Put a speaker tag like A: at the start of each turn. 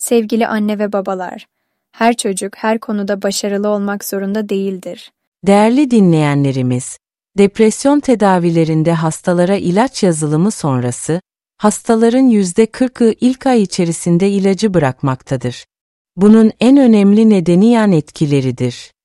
A: Sevgili anne ve babalar, her çocuk her konuda başarılı olmak zorunda değildir.
B: Değerli dinleyenlerimiz, depresyon tedavilerinde hastalara ilaç yazılımı sonrası, hastaların %40'ı ilk ay içerisinde ilacı bırakmaktadır. Bunun en önemli nedeni yan etkileridir.